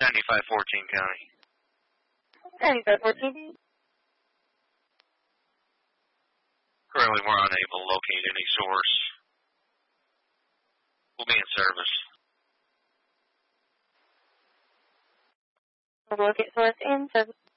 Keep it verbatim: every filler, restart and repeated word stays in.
ninety-five fourteen County. ninety-five fourteen. Currently, we're unable to locate any source. We'll be in service. We'll locate source in service.